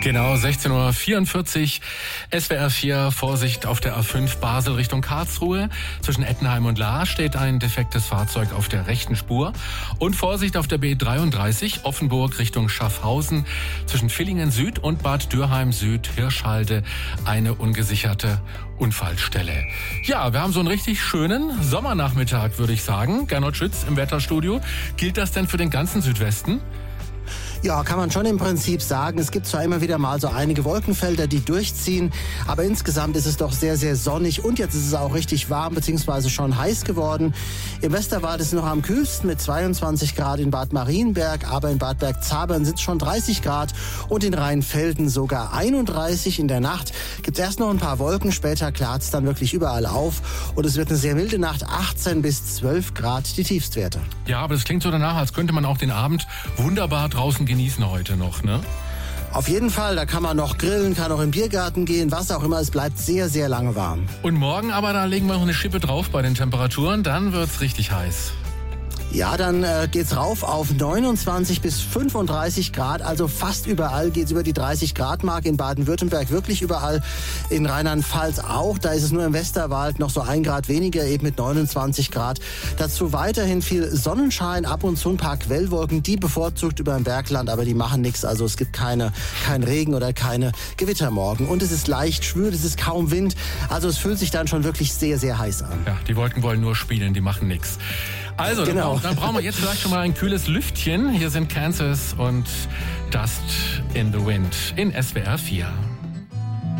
Genau, 16:44 Uhr, SWR 4, Vorsicht auf der A5 Basel Richtung Karlsruhe. Zwischen Ettenheim und Lahr steht ein defektes Fahrzeug auf der rechten Spur. Und Vorsicht auf der B33 Offenburg Richtung Schaffhausen. Zwischen Villingen Süd und Bad Dürheim Süd, Hirschhalde, eine ungesicherte Unfallstelle. Ja, wir haben so einen richtig schönen Sommernachmittag, würde ich sagen. Gernot Schütz im Wetterstudio. Gilt das denn für den ganzen Südwesten? Ja, kann man schon im Prinzip sagen. Es gibt zwar immer wieder mal so einige Wolkenfelder, die durchziehen, aber insgesamt ist es doch sehr, sehr sonnig und jetzt ist es auch richtig warm bzw. schon heiß geworden. Im Westerwald ist es noch am kühlsten mit 22 Grad in Bad Marienberg, aber in Bad Bergzabern sind es schon 30 Grad und in Rheinfelden sogar 31. In der Nacht gibt es erst noch ein paar Wolken, später klart es dann wirklich überall auf und es wird eine sehr milde Nacht, 18 bis 12 Grad die Tiefstwerte. Ja, aber das klingt so danach, als könnte man auch den Abend wunderbar draußen genießen heute noch, ne? Auf jeden Fall, da kann man noch grillen, kann auch im Biergarten gehen, was auch immer, es bleibt sehr, sehr lange warm. Und morgen aber, da legen wir noch eine Schippe drauf bei den Temperaturen, dann wird's richtig heiß. Ja, dann geht's rauf auf 29 bis 35 Grad, also fast überall geht's über die 30 Grad Marke, in Baden-Württemberg wirklich überall, in Rheinland-Pfalz auch, da ist es nur im Westerwald noch so 1 Grad weniger, eben mit 29 Grad. Dazu weiterhin viel Sonnenschein, ab und zu ein paar Quellwolken, die bevorzugt über dem Bergland, aber die machen nichts, also es gibt kein Regen oder keine Gewitter morgen. Und es ist leicht schwül, es ist kaum Wind, also es fühlt sich dann schon wirklich sehr, sehr heiß an. Ja, die Wolken wollen nur spielen, die machen nichts. Also, genau. Dann brauchen wir jetzt vielleicht schon mal ein kühles Lüftchen. Hier sind Kansas und Dust in the Wind in SWR 4.